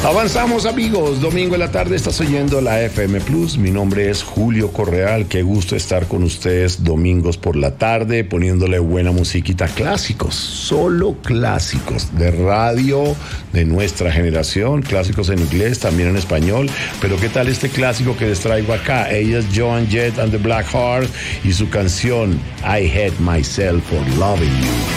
Avanzamos, amigos. Domingo en la tarde estás oyendo la FM Plus. Mi nombre es Julio Correal. Qué gusto estar con ustedes domingos por la tarde poniéndole buena musiquita, clásicos, solo clásicos de radio de nuestra generación, clásicos en inglés, también en español. Pero ¿qué tal este clásico que les traigo acá? Ella es Joan Jett and the Blackhearts y su canción I Hate Myself for Loving You.